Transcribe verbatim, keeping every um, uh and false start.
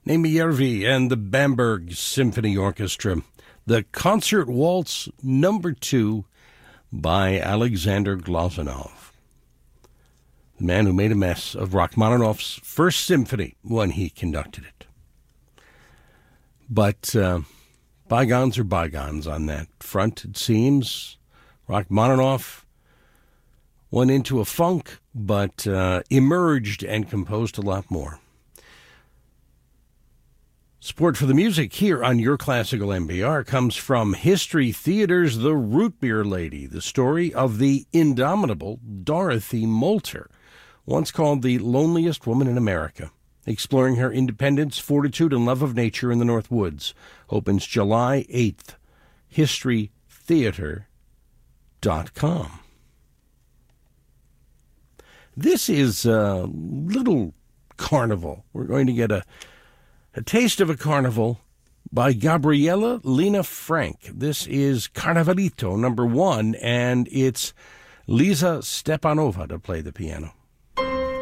Naima Järvi and the Bamberg Symphony Orchestra. The Concert Waltz Number Two by Alexander Glazunov, the man who made a mess of Rachmaninoff's First Symphony when he conducted it. But uh, bygones are bygones on that front, it seems. Rachmaninoff went into a funk, but uh, emerged and composed a lot more. Support for the music here on Your Classical N P R comes from History Theater's The Root Beer Lady, the story of the indomitable Dorothy Moulter, once called the loneliest woman in America, exploring her independence, fortitude, and love of nature in the North Woods. Opens July eighth. history theater dot com. This is a little carnival. We're going to get a A Taste of a Carnival by Gabriela Lena Frank. This is Carnavalito number one, and it's Lisa Stepanova to play the piano.